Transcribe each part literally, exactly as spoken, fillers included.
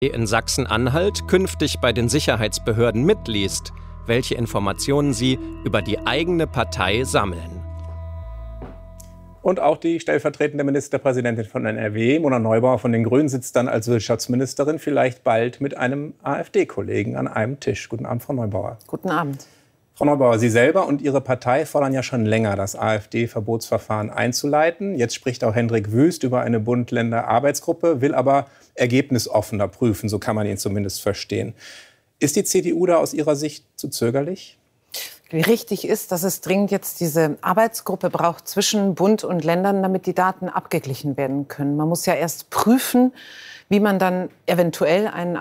in Sachsen-Anhalt künftig bei den Sicherheitsbehörden mitliest, welche Informationen sie über die eigene Partei sammeln. Und auch die stellvertretende Ministerpräsidentin von N R W, Mona Neubauer von den Grünen, sitzt dann als Wirtschaftsministerin vielleicht bald mit einem AfD-Kollegen an einem Tisch. Guten Abend, Frau Neubauer. Guten Abend. Frau Neubauer, Sie selber und Ihre Partei fordern ja schon länger, das AfD-Verbotsverfahren einzuleiten. Jetzt spricht auch Hendrik Wüst über eine Bund-Länder-Arbeitsgruppe, will aber ergebnisoffener prüfen, so kann man ihn zumindest verstehen. Ist die C D U da aus Ihrer Sicht zu zögerlich? Richtig ist, dass es dringend jetzt diese Arbeitsgruppe braucht zwischen Bund und Ländern, damit die Daten abgeglichen werden können. Man muss ja erst prüfen, wie man dann eventuell einen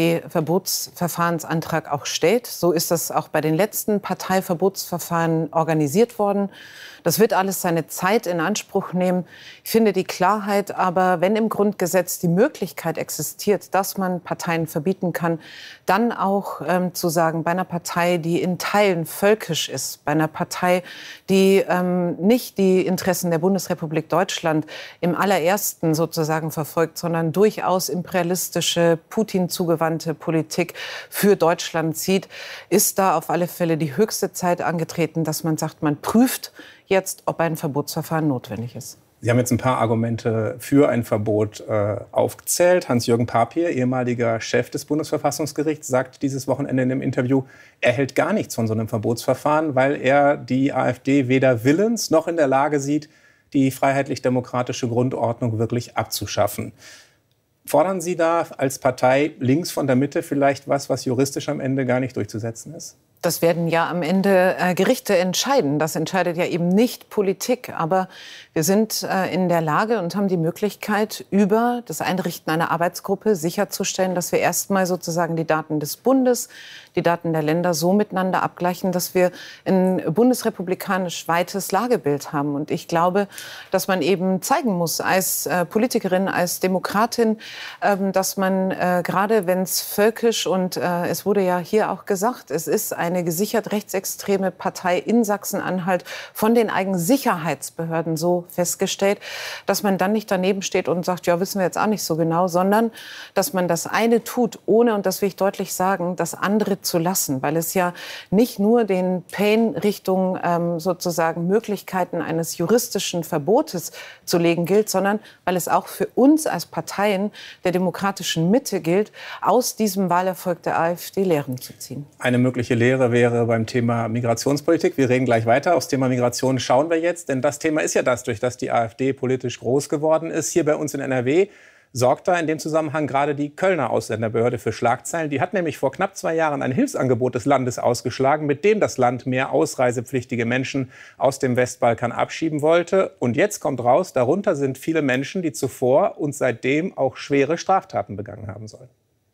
AfD-Verbotsverfahrensantrag auch stellt. So ist das auch bei den letzten Parteiverbotsverfahren organisiert worden. Das wird alles seine Zeit in Anspruch nehmen. Ich finde die Klarheit aber, wenn im Grundgesetz die Möglichkeit existiert, dass man Parteien verbieten kann, dann auch ähm, zu sagen, bei einer Partei, die in Teilen völkisch ist, bei einer Partei, die ähm, nicht die Interessen der Bundesrepublik Deutschland im allerersten sozusagen verfolgt, sondern durchaus imperialistische, Putin zugewandte Politik für Deutschland sieht, ist da auf alle Fälle die höchste Zeit angetreten, dass man sagt, man prüft jetzt, ob ein Verbotsverfahren notwendig ist. Sie haben jetzt ein paar Argumente für ein Verbot äh, aufgezählt. Hans-Jürgen Papier, ehemaliger Chef des Bundesverfassungsgerichts, sagt dieses Wochenende in einem Interview, er hält gar nichts von so einem Verbotsverfahren, weil er die AfD weder willens noch in der Lage sieht, die freiheitlich-demokratische Grundordnung wirklich abzuschaffen. Fordern Sie da als Partei links von der Mitte vielleicht was, was juristisch am Ende gar nicht durchzusetzen ist? Das werden ja am Ende äh, Gerichte entscheiden. Das entscheidet ja eben nicht Politik. Aber wir sind äh, in der Lage und haben die Möglichkeit, über das Einrichten einer Arbeitsgruppe sicherzustellen, dass wir erstmal sozusagen die Daten des Bundes, die Daten der Länder so miteinander abgleichen, dass wir ein bundesrepublikanisch weites Lagebild haben. Und ich glaube, dass man eben zeigen muss, als äh, Politikerin, als Demokratin, ähm, dass man äh, gerade, wenn es völkisch und äh, es wurde ja hier auch gesagt, es ist ein eine gesichert rechtsextreme Partei in Sachsen-Anhalt von den eigenen Sicherheitsbehörden so festgestellt, dass man dann nicht daneben steht und sagt, ja, wissen wir jetzt auch nicht so genau, sondern dass man das eine tut, ohne, und das will ich deutlich sagen, das andere zu lassen, weil es ja nicht nur den Pain Richtung ähm, sozusagen Möglichkeiten eines juristischen Verbotes zu legen gilt, sondern weil es auch für uns als Parteien der demokratischen Mitte gilt, aus diesem Wahlerfolg der AfD Lehren zu ziehen. Eine mögliche Lehre wäre beim Thema Migrationspolitik. Wir reden gleich weiter. Aufs Thema Migration schauen wir jetzt. Denn das Thema ist ja das, durch das die AfD politisch groß geworden ist. Hier bei uns in N R W sorgt da in dem Zusammenhang gerade die Kölner Ausländerbehörde für Schlagzeilen. Die hat nämlich vor knapp zwei Jahren ein Hilfsangebot des Landes ausgeschlagen, mit dem das Land mehr ausreisepflichtige Menschen aus dem Westbalkan abschieben wollte. Und jetzt kommt raus, darunter sind viele Menschen, die zuvor und seitdem auch schwere Straftaten begangen haben sollen.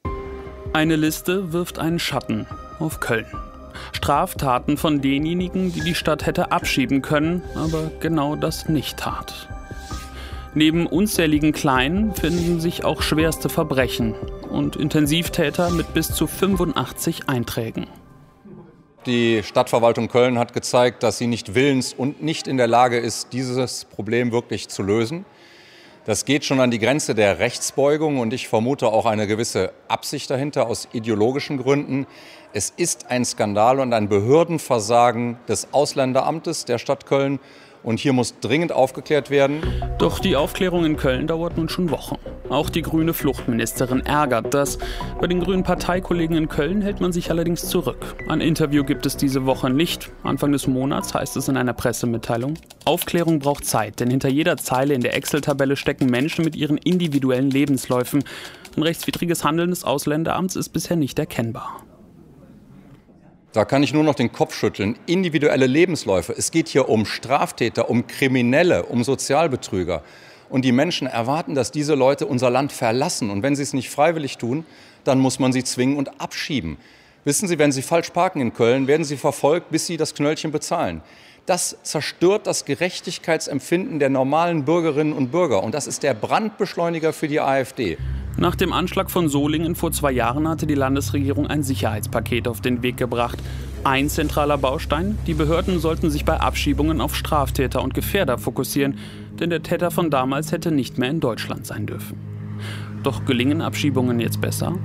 Eine Liste wirft einen Schatten auf Köln. Straftaten von denjenigen, die die Stadt hätte abschieben können, aber genau das nicht tat. Neben unzähligen Kleinen finden sich auch schwerste Verbrechen und Intensivtäter mit bis zu fünfundachtzig Einträgen. Die Stadtverwaltung Köln hat gezeigt, dass sie nicht willens und nicht in der Lage ist, dieses Problem wirklich zu lösen. Das geht schon an die Grenze der Rechtsbeugung und ich vermute auch eine gewisse Absicht dahinter aus ideologischen Gründen. Es ist ein Skandal und ein Behördenversagen des Ausländeramtes der Stadt Köln. Und hier muss dringend aufgeklärt werden. Doch die Aufklärung in Köln dauert nun schon Wochen. Auch die grüne Fluchtministerin ärgert das. Bei den grünen Parteikollegen in Köln hält man sich allerdings zurück. Ein Interview gibt es diese Woche nicht. Anfang des Monats heißt es in einer Pressemitteilung. Aufklärung braucht Zeit, denn hinter jeder Zeile in der Excel-Tabelle stecken Menschen mit ihren individuellen Lebensläufen. Ein rechtswidriges Handeln des Ausländeramts ist bisher nicht erkennbar. Da kann ich nur noch den Kopf schütteln. Individuelle Lebensläufe. Es geht hier um Straftäter, um Kriminelle, um Sozialbetrüger. Und die Menschen erwarten, dass diese Leute unser Land verlassen. Und wenn sie es nicht freiwillig tun, dann muss man sie zwingen und abschieben. Wissen Sie, wenn Sie falsch parken in Köln, werden Sie verfolgt, bis Sie das Knöllchen bezahlen. Das zerstört das Gerechtigkeitsempfinden der normalen Bürgerinnen und Bürger. Und das ist der Brandbeschleuniger für die AfD. Nach dem Anschlag von Solingen vor zwei Jahren hatte die Landesregierung ein Sicherheitspaket auf den Weg gebracht. Ein zentraler Baustein: die Behörden sollten sich bei Abschiebungen auf Straftäter und Gefährder fokussieren, denn der Täter von damals hätte nicht mehr in Deutschland sein dürfen. Doch gelingen Abschiebungen jetzt besser?